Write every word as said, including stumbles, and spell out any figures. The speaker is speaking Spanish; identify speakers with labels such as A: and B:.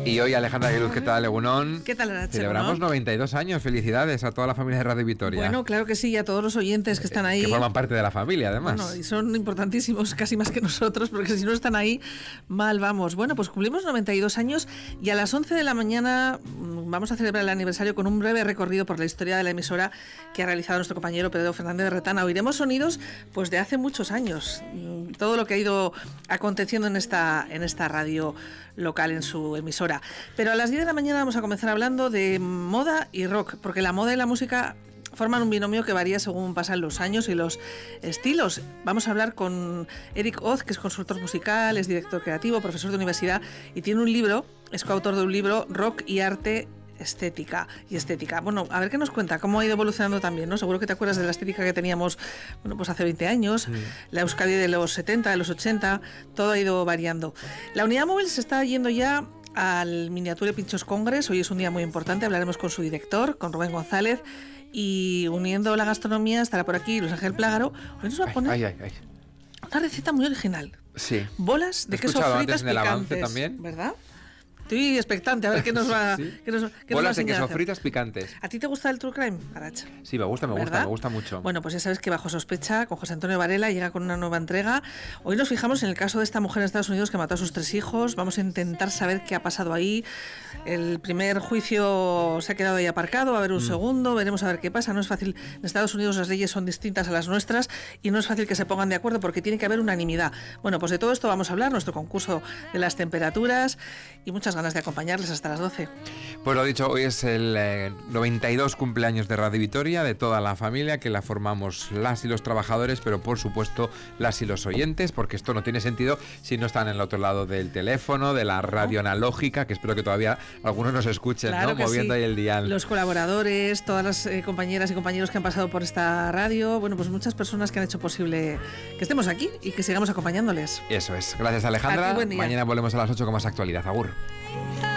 A: Y hoy, Alejandra Aguiluz, ¿qué tal, Egunon?
B: ¿Qué tal, Arantxa?
A: Celebramos noventa y dos años. Felicidades a toda la familia de Radio Vitoria.
B: Bueno, claro que sí, y a todos los oyentes que están ahí.
A: Que forman parte de la familia, además.
B: Bueno, y son importantísimos, casi más que nosotros, porque si no están ahí, mal vamos. Bueno, pues cumplimos noventa y dos años y a las once de la mañana vamos a celebrar el aniversario con un breve recorrido por la historia de la emisora que ha realizado nuestro compañero Pedro Fernández de Retana. Oiremos sonidos pues de hace muchos años, todo lo que ha ido aconteciendo en esta, en esta radio local, en su emisora. Pero a las diez de la mañana vamos a comenzar hablando de moda y rock, porque la moda y la música forman un binomio que varía según pasan los años y los estilos. Vamos a hablar con Eric Oz, que es consultor musical, es director creativo, profesor de universidad y tiene un libro, es coautor de un libro, Rock y Arte Estética y Estética. Bueno, a ver qué nos cuenta, cómo ha ido evolucionando también, ¿no? Seguro que te acuerdas de la estética que teníamos, bueno, pues hace veinte años, sí. La Euskadi de los setenta, de los ochenta, todo ha ido variando. La unidad móvil se está yendo ya al Miniature Pinchos Congress. Hoy es un día muy importante, hablaremos con su director, con Rubén González, y uniendo la gastronomía estará por aquí Luis Ángel Plágaro. Hoy nos va a poner
A: ay, ay, ay.
B: una receta muy original.
A: Sí.
B: Bolas de queso fritas picantes, también, ¿verdad? Estoy expectante a ver qué nos va, ¿sí? qué nos, qué
A: Bolas
B: nos va a
A: de queso fritas picantes.
B: ¿A ti te gusta el true crime, Arantxa?
A: Sí, me gusta, me ¿verdad? gusta, me gusta mucho.
B: Bueno, pues ya sabes que Bajo Sospecha, con José Antonio Varela, llega con una nueva entrega. Hoy nos fijamos en el caso de esta mujer en Estados Unidos que mató a sus tres hijos. Vamos a intentar saber qué ha pasado ahí. El primer juicio se ha quedado ahí aparcado, va a haber un mm. segundo, veremos a ver qué pasa. No es fácil, en Estados Unidos las leyes son distintas a las nuestras y no es fácil que se pongan de acuerdo porque tiene que haber unanimidad. Bueno, pues de todo esto vamos a hablar, nuestro concurso de las temperaturas y muchas ganas de acompañarles hasta las doce.
A: Pues lo dicho, hoy es el eh, noventa y dos cumpleaños de Radio Vitoria, de toda la familia, que la formamos las y los trabajadores, pero por supuesto las y los oyentes, porque esto no tiene sentido si no están en el otro lado del teléfono, de la radio analógica, que espero que todavía algunos nos escuchen,
B: claro,
A: ¿no? Moviendo
B: sí.
A: ahí el dial.
B: Los colaboradores, todas las eh, compañeras y compañeros que han pasado por esta radio, bueno, pues muchas personas que han hecho posible que estemos aquí y que sigamos acompañándoles.
A: Eso es. Gracias, Alejandra.
B: A ti, buen día.
A: Mañana volvemos a las ocho con más actualidad. Agur.